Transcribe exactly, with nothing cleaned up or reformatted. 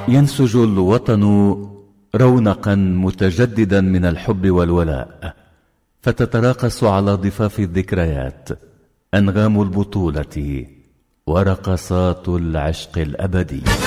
ينسج الوطن رونقا متجددا من الحب والولاء، فتتراقص على ضفاف الذكريات أنغام البطولة ورقصات العشق الأبدي.